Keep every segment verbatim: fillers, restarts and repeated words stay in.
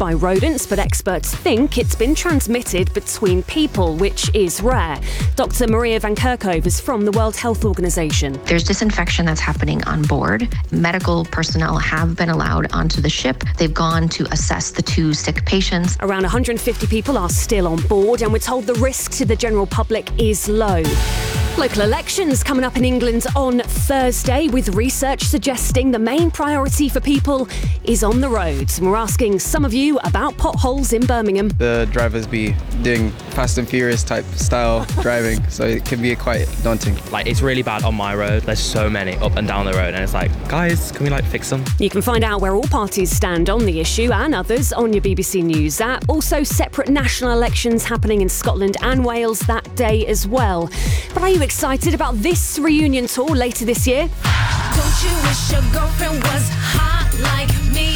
by rodents, but experts think it's been transmitted between people, which is rare. Doctor Maria Van Kerkhove is from the World Health Organization. There's disinfection that's happening on board. Medical personnel have been allowed onto the ship. They've gone to assess the two sick patients. Around one hundred fifty people are still on board, and we're told the risk to the general public is low. Local elections coming up in England on Thursday, with research suggesting the main priority for people is on the roads. And we're asking some of you about potholes in Birmingham. The drivers be doing Fast and Furious type style driving, so it can be quite daunting. Like, it's really bad on my road. There's so many up and down the road, and it's like, guys, can we like fix them? You can find out where all parties stand on the issue and others on your B B C News app. Also, separate national elections happening in Scotland and Wales that day as well. But are you excited about this reunion tour later this year? Don't you wish your girlfriend was hot like me?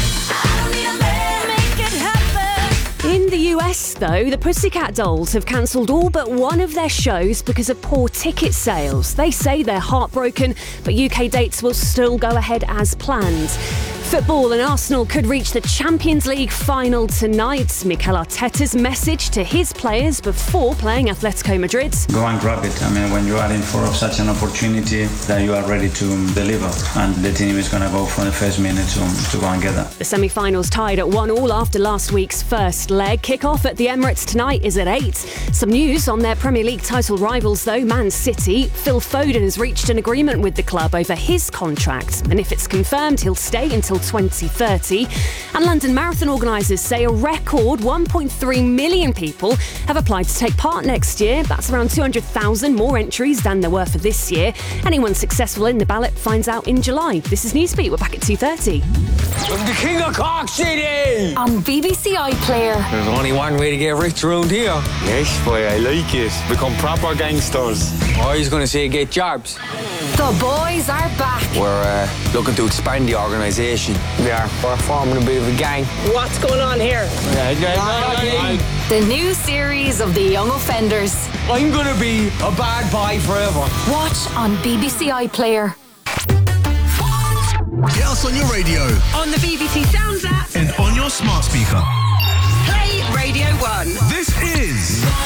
I don't need a man, make it happen. In the U S, though, the Pussycat Dolls have cancelled all but one of their shows because of poor ticket sales. They say they're heartbroken, but U K dates will still go ahead as planned. Football, and Arsenal could reach the Champions League final tonight. Mikel Arteta's message to his players before playing Atletico Madrid. Go and grab it. I mean, when you are in for such an opportunity, that you are ready to deliver. And the team is going to go from the first minute to, to go and get that. The semi-finals tied at one all after last week's first leg. Kick-off at the Emirates tonight is at eight. Some news on their Premier League title rivals, though. Man City. Phil Foden has reached an agreement with the club over his contract. And if it's confirmed, he'll stay until twenty thirty. And London Marathon organisers say a record one point three million people have applied to take part next year. That's around two hundred thousand more entries than there were for this year. Anyone successful in the ballot finds out in July. This is Newsbeat. We're back at two thirty. I'm the king of Cork City! On B B C iPlayer. There's only one way to get rich around here. Yes, boy, I like it. Become proper gangsters. Or he's going to say get jobs. The boys are back. We're uh, looking to expand the organisation. We are. We're forming a bit of a gang. What's going on here? The new series of The Young Offenders. I'm going to be a bad boy forever. Watch on B B C iPlayer. Get us on your radio. On the B B C Sounds app. And on your smart speaker. Play Radio one. This is...